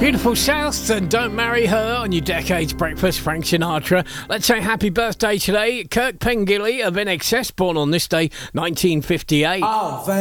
Beautiful South and Don't Marry Her on your Decades Breakfast, Frank Sinatra. Let's say happy birthday today, Kirk Pengilly of INXS, born on this day, 1958. Oh,